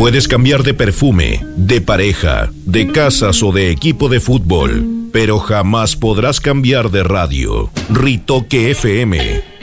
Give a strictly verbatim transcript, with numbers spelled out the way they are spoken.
Puedes cambiar de perfume, de pareja, de casas o de equipo de fútbol, pero jamás podrás cambiar de radio. Ritoque F M,